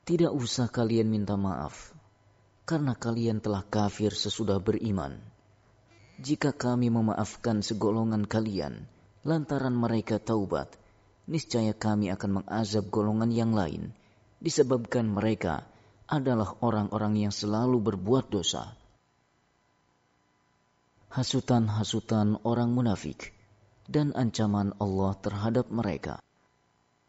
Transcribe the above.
Tidak usah kalian minta maaf, karena kalian telah kafir sesudah beriman. Jika kami memaafkan segolongan kalian, lantaran mereka taubat, niscaya kami akan mengazab golongan yang lain, disebabkan mereka adalah orang-orang yang selalu berbuat dosa. Hasutan-hasutan orang munafik dan ancaman Allah terhadap mereka.